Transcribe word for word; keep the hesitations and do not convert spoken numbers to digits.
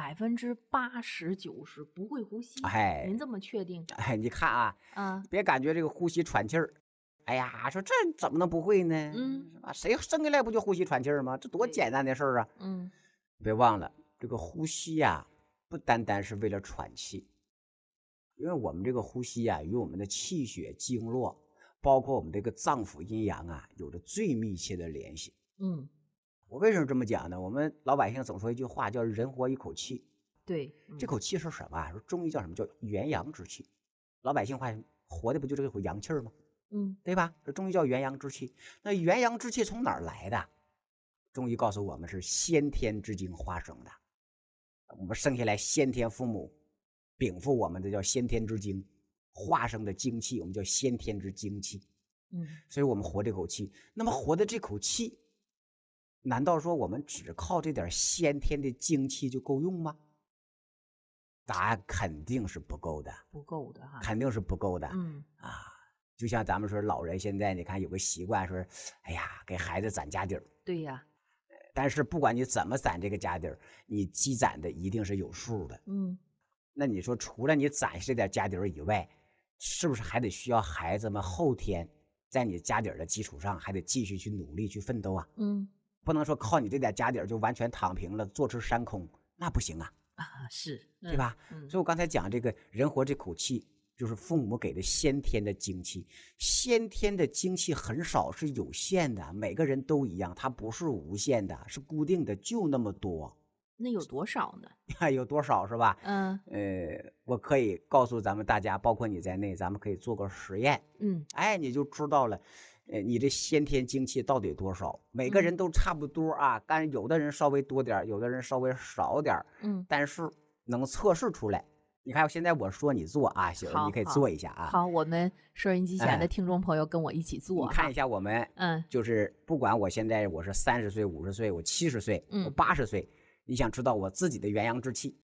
百分之八十九十不会呼吸。 哎， 您这么确定？ 哎，你看啊， 啊， 别感觉这个呼吸喘气儿，哎呀，说这怎么能不会呢？ 嗯， 是吧？谁生下来不就呼吸喘气儿吗？这多对， 简单的事儿啊！ 嗯， 别忘了，这个呼吸呀、不单单是为了喘气，因为我们这个呼吸呀、与我们的气血经络，包括我们这个脏腑阴阳啊，有着最密切的联系。 嗯， 我为什么这么讲呢？我们老百姓总说一句话，叫“人活一口气”。 对，嗯， 这口气是什么啊？说中医叫什么？叫元阳之气。老百姓话活的不就这口阳气儿吗？ 嗯， 对吧？这中医叫元阳之气。那元阳之气从哪儿来的？中医告诉我们是先天之精化生的。我们生下来，先天父母禀赋我们的叫先天之精，化生的精气，我们叫先天之精气。 嗯， 所以我们活这口气。那么活的这口气，难道说我们只靠这点先天的精气就够用吗？答案肯定是不够的， 不够的哈。 肯定是不够的。 嗯， 啊，就像咱们说老人现在你看有个习惯说，哎呀，给孩子攒家底儿。 对呀， 但是不管你怎么攒这个家底儿，你积攒的一定是有数的。 嗯， 那你说除了你攒下这点家底儿以外，是不是还得需要孩子们后天在你家底儿的基础上还得继续去努力去奋斗啊？ 嗯， 不能说靠你这点家底儿就完全躺平了，坐吃山空，那不行啊。 啊，是， 对吧？ 嗯， 所以我刚才讲这个人活这口气，就是父母给的先天的精气。先天的精气很少，是有限的，每个人都一样，它不是无限的，是固定的，就那么多。 那有多少呢？ 有多少是吧？ 嗯， 呃，我可以告诉咱们大家，包括你在内，咱们可以做个实验。 嗯， 哎，你就知道了，呃，你这先天精气到底有多少？每个人都差不多啊，但是有的人稍微多点，有的人稍微少点， 嗯， 但是能测试出来。你看，现在我说你做啊，行，你可以做一下啊。 好，我们收音机前的听众朋友跟我一起做。 你看一下我们， 嗯， 就是不管我现在我是三十岁、五十岁，我七十岁， 嗯， 我八十岁，你想知道我自己的元阳之气，